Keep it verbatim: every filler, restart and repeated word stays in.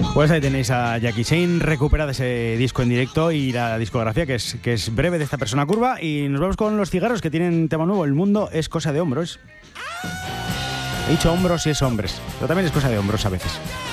Pues ahí tenéis a Jackie Shane, recuperada ese disco en directo y la discografía que es, que es breve de esta persona curva. Y nos vamos con Los Cigarros, que tienen tema nuevo. El mundo es cosa de hombros. He dicho hombros y es hombres, pero también es cosa de hombros a veces.